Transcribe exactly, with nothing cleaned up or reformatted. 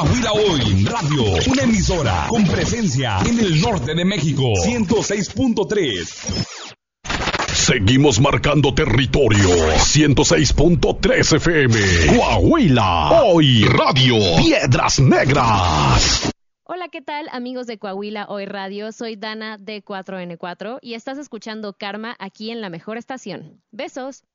Coahuila Hoy Radio, una emisora con presencia en el norte de México. ciento seis punto tres. Seguimos marcando territorio. ciento seis punto tres F M. Coahuila Hoy Radio. Piedras Negras. Hola, ¿qué tal, amigos de Coahuila Hoy Radio? Soy Dana de cuatro ene cuatro y estás escuchando Karma aquí en la mejor estación. Besos.